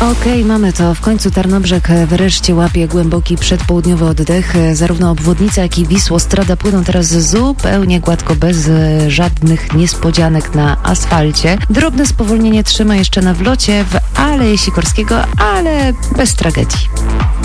Okej, mamy to. W końcu Tarnobrzeg wreszcie łapie głęboki przedpołudniowy oddech. Zarówno obwodnica, jak i Wisłostrada płyną teraz zupełnie gładko, bez żadnych niespodzianek na asfalcie. Drobne spowolnienie trzyma jeszcze na wlocie w Aleje Sikorskiego, ale bez tragedii.